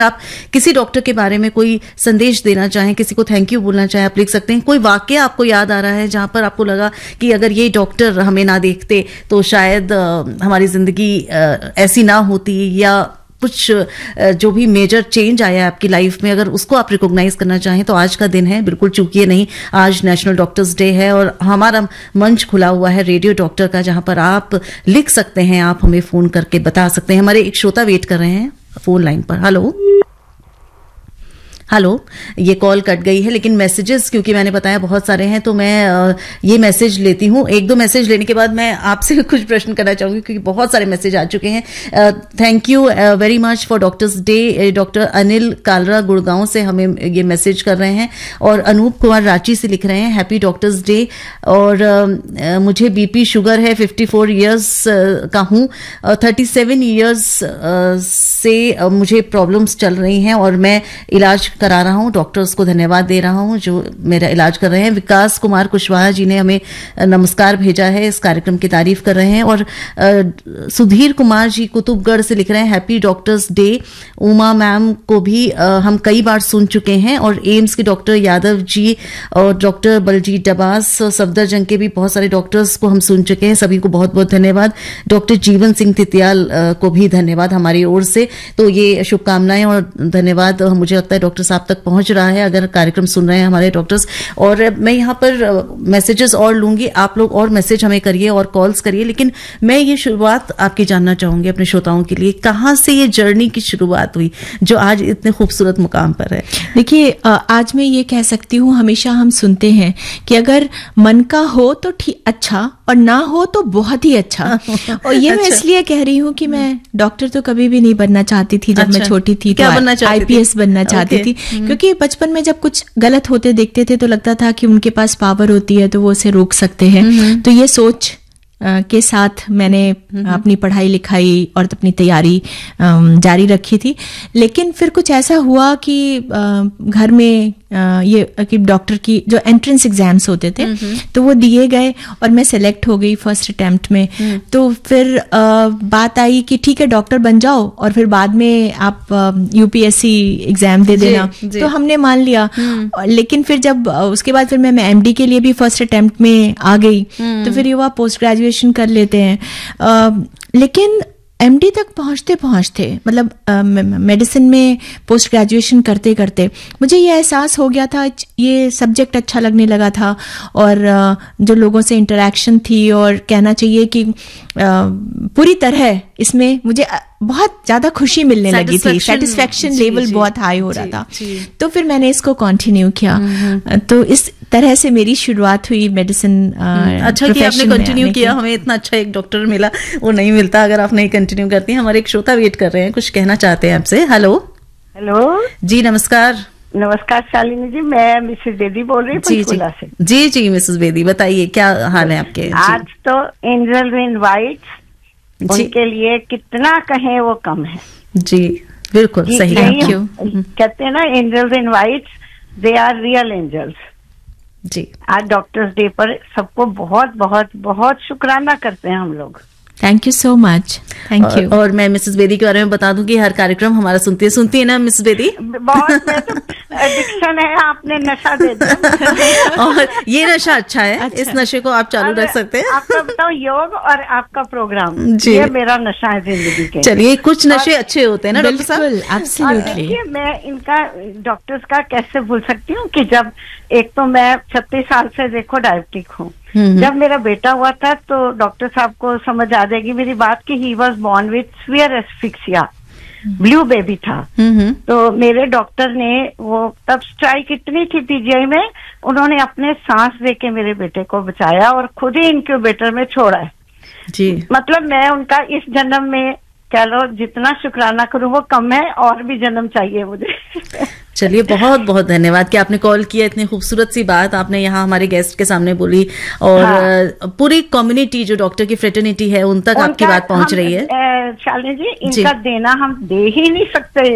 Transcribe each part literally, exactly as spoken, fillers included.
आप किसी डॉक्टर के बारे में कोई संदेश देना चाहें, किसी को थैंक यू बोलना चाहें, आप लिख सकते हैं। कोई वाकया आपको याद आ रहा है जहां पर आपको लगा कि अगर ये डॉक्टर हमें ना देखते तो शायद आ, हमारी जिंदगी आ, ऐसी ना होती, या कुछ आ, जो भी मेजर चेंज आया आपकी लाइफ में, अगर उसको आप रिकॉग्नाइज करना चाहें तो आज का दिन है, बिल्कुल चूकिए नहीं। आज नेशनल डॉक्टर्स डे है और हमारा मंच खुला हुआ है रेडियो डॉक्टर का, जहां पर आप लिख सकते हैं, आप हमें फोन करके बता सकते हैं। हमारे एक श्रोता वेट कर रहे हैं फोन लाइन पर। हेलो हेलो, ये कॉल कट गई है, लेकिन मैसेजेस क्योंकि मैंने बताया बहुत सारे हैं तो मैं ये मैसेज लेती हूँ। एक दो मैसेज लेने के बाद मैं आपसे कुछ प्रश्न करना चाहूंगी क्योंकि बहुत सारे मैसेज आ चुके हैं। Thank you very much for doctors day. Doctor Anil Kalra Gurgaon से हमें ये मैसेज कर रहे हैं, और अनूप कुमार रांची से लिख रहे हैं हैप्पी डॉक्टर्स डे। और uh, मुझे बीपी शुगर है, फिफ्टी फोर ईयर्स uh, का हूँ, थर्टी सेवन ईयर्स से uh, मुझे प्रॉब्लम्स चल रही हैं और मैं इलाज करा रहा हूं। डॉक्टर्स को धन्यवाद दे रहा हूं जो मेरा इलाज कर रहे हैं। विकास कुमार कुशवाहा जी ने हमें नमस्कार भेजा है, इस कार्यक्रम की तारीफ कर रहे हैं। और आ, सुधीर कुमार जी कुतुबगढ़ से लिख रहे हैं happy doctors day. Uma ma'am को भी आ, हम कई बार सुन चुके हैं, और एम्स के डॉक्टर यादव जी और डॉक्टर बलजीत डबास, सफदरजंग के भी बहुत सारे डॉक्टर्स को हम सुन चुके हैं। सभी को बहुत बहुत धन्यवाद। डॉक्टर जीवन सिंह तितियाल को भी धन्यवाद हमारी ओर से। तो ये शुभकामनाएं और धन्यवाद मुझे लगता है डॉक्टर साहब तक पहुंच रहा है, अगर कार्यक्रम सुन रहे हैं हमारे डॉक्टर्स। और मैं यहाँ पर मैसेजेस और लूंगी, आप लोग और मैसेज हमें करिए और कॉल्स करिए, लेकिन मैं ये शुरुआत आपकी जानना चाहूंगी अपने श्रोताओं के लिए, कहाँ से ये जर्नी की शुरुआत हुई जो आज इतने खूबसूरत मुकाम पर है। देखिए, आज मैं ये कह सकती हूँ, हमेशा हम सुनते हैं कि अगर मन का हो तो ठीक अच्छा, और ना हो तो बहुत ही अच्छा। और ये अच्छा। मैं इसलिए कह रही हूँ कि मैं डॉक्टर तो कभी भी नहीं बनना चाहती थी जब अच्छा। मैं छोटी थी। क्या तो बनना चाहती आईपीएस बनना चाहती थी, क्योंकि बचपन में जब कुछ गलत होते देखते थे तो लगता था कि उनके पास पावर होती है तो वो उसे रोक सकते हैं। तो ये सोच के साथ मैंने अपनी पढ़ाई लिखाई और अपनी तैयारी जारी रखी थी। लेकिन फिर कुछ ऐसा हुआ कि घर में ये कि डॉक्टर की जो एंट्रेंस एग्जाम्स होते थे तो वो दिए गए और मैं सेलेक्ट हो गई फर्स्ट अटेम्प्ट में। तो फिर बात आई कि ठीक है डॉक्टर बन जाओ और फिर बाद में आप यूपीएससी एग्जाम दे देना। तो हमने मान लिया। लेकिन फिर जब उसके बाद फिर मैं एमडी के लिए भी फर्स्ट अटेम्प्ट में आ गई, तो फिर युवा पोस्ट ग्रेजुएशन कर लेते हैं। आ, लेकिन एमडी तक पहुंचते पहुंचते मतलब मेडिसिन में पोस्ट ग्रेजुएशन करते करते मुझे ये एहसास हो गया था, ये सब्जेक्ट अच्छा लगने लगा था, और आ, जो लोगों से इंटरेक्शन थी, और कहना चाहिए कि आ, पूरी तरह इसमें मुझे बहुत ज्यादा खुशी मिलने लगी थी, सेटिस्फेक्शन लेवल बहुत हाई हो रहा था। तो फिर मैंने इसको कंटिन्यू किया। तो इस तरह से मेरी शुरुआत हुई मेडिसिन। अच्छा कि आपने कंटिन्यू किया, हमें इतना अच्छा एक डॉक्टर मिला, वो नहीं मिलता अगर आप नहीं कंटिन्यू करती हैं। हमारे एक श्रोता वेट कर रहे हैं, कुछ कहना चाहते हैं आपसे। हेलो हेलो जी, नमस्कार। नमस्कार शालिनी जी, मैं मिसेस बेदी बोल रही हूँ पंचकुला से। जी जी मिसेस बेदी, बताइए क्या हाल है आपके। आज तो एंजल इन वाइट, उनके लिए कितना कहें वो कम है। जी बिल्कुल सही। Thank you. कहते हैं ना angels in white, they are real angels. जी आज डॉक्टर्स डे पर सबको बहुत बहुत बहुत शुक्राना करते हैं हम लोग। Thank you so much. Thank you. और मैं मिसेस बेदी के बारे में बता दूं कि हर कार्यक्रम हमारा सुनती है सुनती है ना मिसेस बेदी। बहुत एडिक्शन है, आपने नशा दे दिया। और ये नशा अच्छा है। अच्छा। इस नशे को आप चालू रख सकते हैं। आपका बताओ, योग और आपका प्रोग्राम, ये मेरा नशा है जिंदगी के। चलिए, कुछ नशे अच्छे होते हैं ना डॉक्टर साहब। एब्सोल्युटली। मैं इनका डॉक्टर्स का कैसे भूल सकती हूँ कि जब एक तो मैं छत्तीस साल से देखो डायबिटिक हूँ। जब मेरा बेटा हुआ था तो डॉक्टर साहब को समझ आ जाएगी मेरी बात कि he was born with severe asphyxia, blue baby था। तो मेरे डॉक्टर ने वो तब स्ट्राइक इतनी थी पीजीआई में, उन्होंने अपने सांस दे के मेरे बेटे को बचाया और खुद ही इनक्यूबेटर में छोड़ा है। जी मतलब मैं उनका इस जन्म में कह लो जितना शुक्राना करूं वो कम है, और भी जन्म चाहिए मुझे। चलिए, बहुत बहुत धन्यवाद कि आपने कॉल किया। इतनी खूबसूरत सी बात आपने यहाँ हमारे गेस्ट के सामने बोली, और हाँ। पूरी कम्युनिटी जो डॉक्टर की फ्रेटर्निटी है उन तक आपकी बात पहुंच रही है। शालिनी जी, इनका देना हम दे ही नहीं सकते।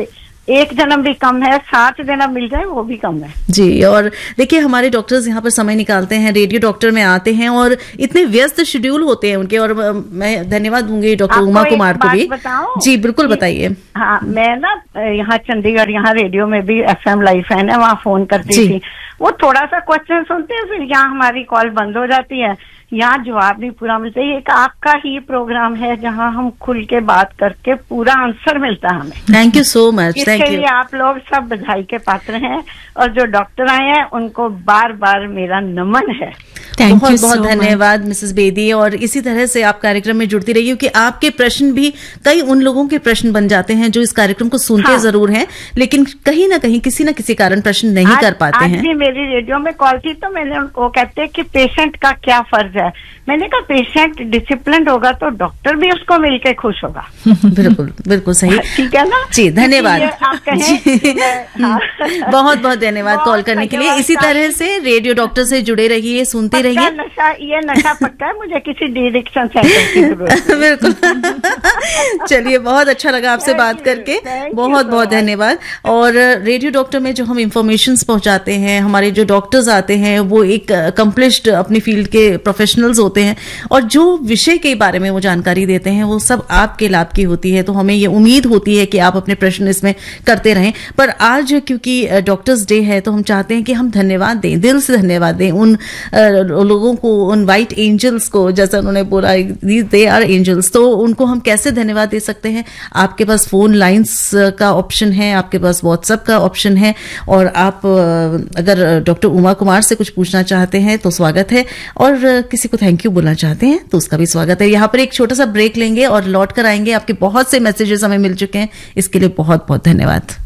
एक जन्म भी कम है, सात जन्म मिल जाए वो भी कम है जी। और देखिए हमारे डॉक्टर्स यहाँ पर समय निकालते हैं, रेडियो डॉक्टर में आते हैं और इतने व्यस्त शेड्यूल होते हैं उनके, और मैं धन्यवाद दूंगी डॉक्टर उमा कुमार को भी। जी बिल्कुल बताइए। हाँ, मैं ना यहाँ चंडीगढ़ यहाँ रेडियो में भी एफ एम लाइव फैन है, वहाँ फोन करती थी। वो थोड़ा सा क्वेश्चन सुनते हैं, फिर यहाँ हमारी कॉल बंद हो जाती है, यहाँ जवाब नहीं पूरा मिलता। ये एक आपका ही प्रोग्राम है जहाँ हम खुल के बात करके पूरा आंसर मिलता है हमें। Thank you so much. इसके लिए आप लोग सब बधाई के पात्र हैं, और जो डॉक्टर आए हैं उनको बार बार मेरा नमन है। बहुत बहुत धन्यवाद मिसेस बेदी, और इसी तरह से आप कार्यक्रम में जुड़ती रहिए, क्योंकि आपके प्रश्न भी कई उन लोगों के प्रश्न बन जाते हैं जो इस कार्यक्रम को सुनते हाँ। जरूर हैं, लेकिन कहीं ना कहीं किसी न किसी कारण प्रश्न नहीं आज, कर पाते आज हैं। भी मेरी रेडियो में कॉल थी तो मैंने उनको कहते हैं कि पेशेंट का क्या फर्ज है। मैंने कहा पेशेंट डिसिप्लिन होगा तो डॉक्टर भी उसको मिलके खुश होगा। बिल्कुल बिल्कुल सही, ठीक है ना जी। धन्यवाद, आप कहें हाँ। बहुत बहुत धन्यवाद कॉल करने के लिए। इसी तरह से रेडियो डॉक्टर से जुड़े रहिए, सुनते रहिए। नशा ये नशा पक्का है, मुझे किसी डिएडिक्शन सेंटर की जरूरत है। बिल्कुल। चलिए, बहुत अच्छा लगा आपसे बात करके, बहुत बहुत धन्यवाद। और रेडियो डॉक्टर में जो हम इंफॉर्मेशन पहुंचाते हैं, हमारे जो डॉक्टर्स आते हैं वो एक अकम्प्लिश्ड अपनी फील्ड के प्रोफेशनल्स होते हैं, और जो विषय के बारे में वो जानकारी देते हैं वो सब आपके लाभ की होती है। तो हमें ये उम्मीद होती है कि आप अपने प्रश्न इसमें करते रहें। पर आज क्योंकि डॉक्टर्स डे है तो हम चाहते हैं कि हम धन्यवाद दें, दिल से धन्यवाद दें उन लोगों को, उन वाइट एंजल्स को, जैसा उन्होंने बोला दे आर एंजल्स। तो उनको हम कैसे धन्यवाद दे सकते हैं? आपके पास फोन लाइंस का ऑप्शन है, आपके पास व्हाट्सएप का ऑप्शन है, और आप अगर डॉक्टर उमा कुमार से कुछ पूछना चाहते हैं तो स्वागत है, और किसी को थैंक यू बोलना चाहते हैं तो उसका भी स्वागत है। यहाँ पर एक छोटा सा ब्रेक लेंगे और लौट कर आएंगे। आपके बहुत से मैसेजेस हमें मिल चुके हैं, इसके लिए बहुत बहुत धन्यवाद।